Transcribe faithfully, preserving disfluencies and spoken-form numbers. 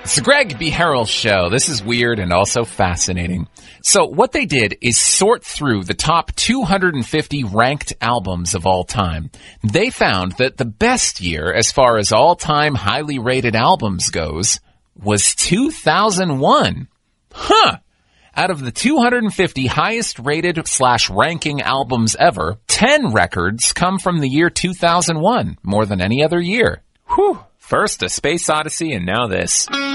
It's the Greg B. Harrell Show. This is weird and also fascinating. So what they did is sort through the top two hundred fifty ranked albums of all time. They found that the best year, as far as all-time highly rated albums goes, was two thousand one. Huh! Out of the two hundred fifty highest rated slash ranking albums ever, ten records come from the year two thousand one, more than any other year. Whew! First a Space Odyssey and now this.